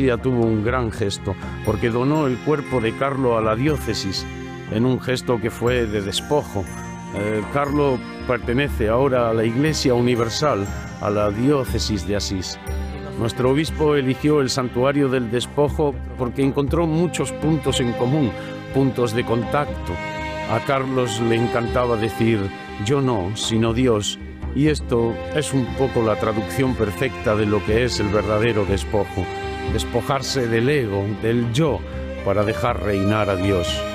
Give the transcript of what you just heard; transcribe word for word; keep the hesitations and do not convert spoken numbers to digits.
familia tuvo un gran gesto, porque donó el cuerpo de Carlo a la diócesis, en un gesto que fue de despojo. Eh, Carlo pertenece ahora a la Iglesia Universal, a la diócesis de Asís. Nuestro obispo eligió el santuario del despojo porque encontró muchos puntos en común, puntos de contacto. A Carlos le encantaba decir, yo no, sino Dios, y esto es un poco la traducción perfecta de lo que es el verdadero despojo, despojarse del ego, del yo, para dejar reinar a Dios.